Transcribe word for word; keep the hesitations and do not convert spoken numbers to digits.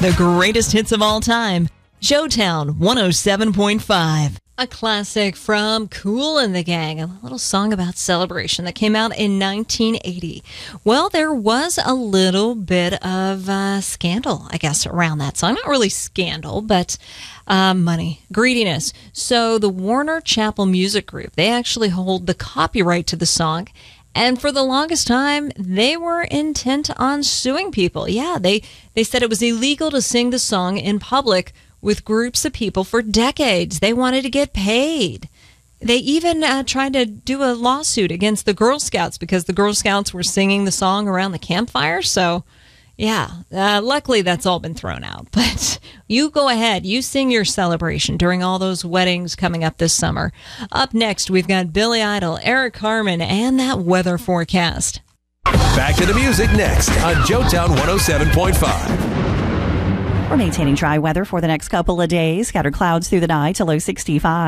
the greatest hits of all time. Joetown one oh seven point five. A classic from Kool and the Gang, a little song about celebration that came out in nineteen eighty. Well, there was a little bit of uh, scandal, I guess, around that song. Not really scandal, but uh, money, greediness. So the Warner Chappell Music Group, they actually hold the copyright to the song. And for the longest time, they were intent on suing people. Yeah, they, they said it was illegal to sing the song in public with groups of people for decades. They wanted to get paid. They even uh, tried to do a lawsuit against the Girl Scouts because the Girl Scouts were singing the song around the campfire. So, yeah, uh, luckily that's all been thrown out. But you go ahead. You sing your celebration during all those weddings coming up this summer. Up next, we've got Billy Idol, Eric Carmen, and that weather forecast. Back to the music next on Joetown one oh seven point five. We're maintaining dry weather for the next couple of days. Scattered clouds through the night to low sixty-five.